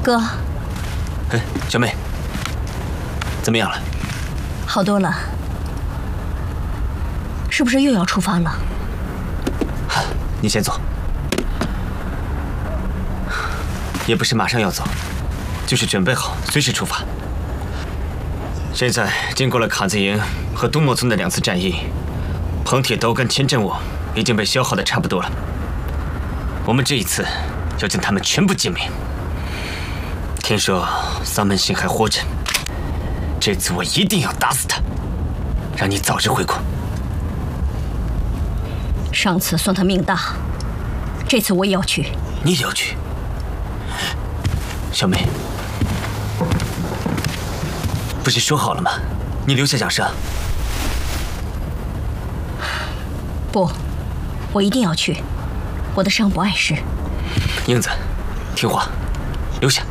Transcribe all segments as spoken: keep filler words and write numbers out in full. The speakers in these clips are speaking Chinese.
哥， 哎，小妹，怎么样了？ 好多了。是不是又要出发了？ 你先走。也不是马上要走，就是准备好随时出发。现在经过了卡子营和东莫村的两次战役，彭铁刀跟千振武已经被消耗的差不多了。我们这一次要将他们全部歼灭。听说桑门星还活着，这次我一定要打死他，让你早日回国。 上次算他命大，这次我也要去。 你也要去？小妹，不是说好了吗？你留下养伤。 不，我一定要去。我的伤不碍事。 英子，听话，留下。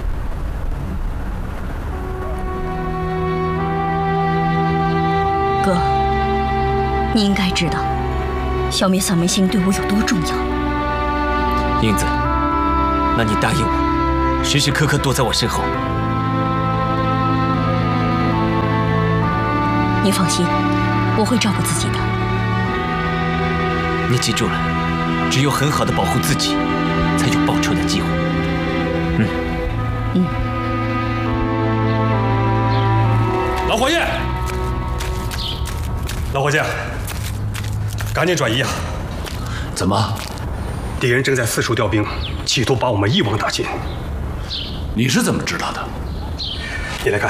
哥，你应该知道，消灭丧门星对我有多重要。 英子，那你答应我，时时刻刻躲在我身后。 你放心，我会照顾自己的。 你记住了，只有很好的保护自己，才有报仇的机会。嗯嗯。 老伙计，老伙计，赶紧转移啊！ 怎么？ 敌人正在四处调兵，企图把我们一网打尽。 你是怎么知道的？ 你来看，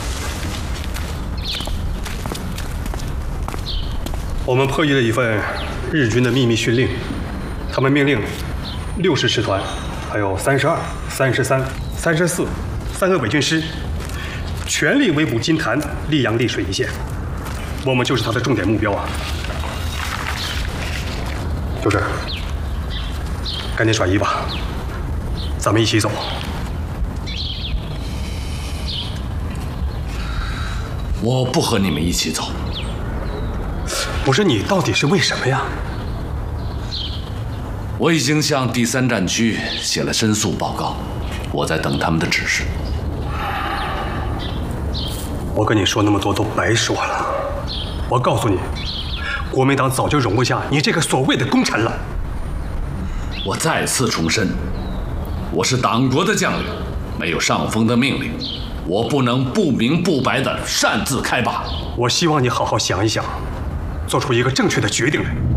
我们破译了一份日军的秘密训令，他们命令六十师团，还有三十二、三十三、三十四三个伪军师，全力围捕金坛、溧阳、溧水一线。我们就是他的重点目标啊！就这儿，赶紧转移吧，咱们一起走。 我不和你们一起走。 不是你到底是为什么呀？ 我已经向第三战区写了申诉报告，我在等他们的指示。 我跟你说那么多都白说了。我告诉你，国民党早就容不下你这个所谓的功臣了。 我再次重申，我是党国的将领，没有上峰的命令，我不能不明不白地擅自开拔。 我希望你好好想一想，做出一个正确的决定来。